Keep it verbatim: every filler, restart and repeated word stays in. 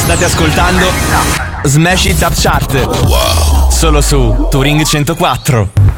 State ascoltando Smash It Up Chart. Wow. Solo su Touring centoquattro.